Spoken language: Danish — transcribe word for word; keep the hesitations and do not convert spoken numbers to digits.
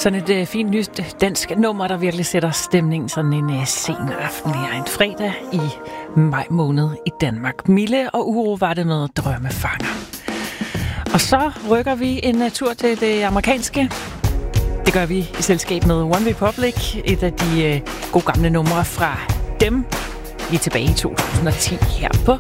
Sådan et uh, fint nyt dansk nummer, der virkelig sætter stemningen sådan en uh, sen aften her en fredag i maj måned i Danmark. Mille og Uro var det med Drømmefanger. Og så rykker vi en uh, tur til det amerikanske. Det gør vi i selskab med One Republic, et af de uh, gode gamle numre fra dem. Vi er tilbage i to tusind og ti her på